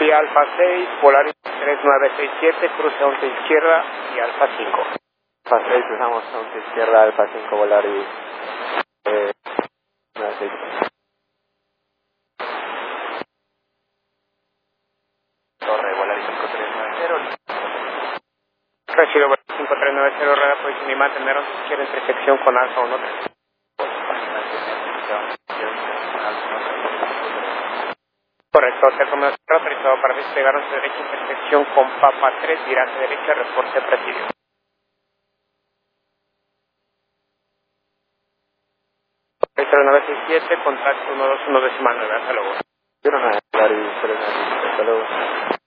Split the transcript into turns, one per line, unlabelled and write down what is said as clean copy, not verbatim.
Sí, Alfa 6, Polaris 3967, cruce 11 izquierda y Alfa 5.
Alfa 6, cruzamos 11 izquierda, Alfa 5, Volaris 96.
Torre, Volaris 5390.
Recibo 5390, rueda posición y mantener 11 izquierda intersección con Alfa 13. Correcto, hotel Romeo Sierra, autorizado para despegar 11 derecha, intersección con Papa 3, virante derecha, reporte presidio. 3967, contacto 121 decimal 9, hasta luego.
09, Volaris 397, hasta luego.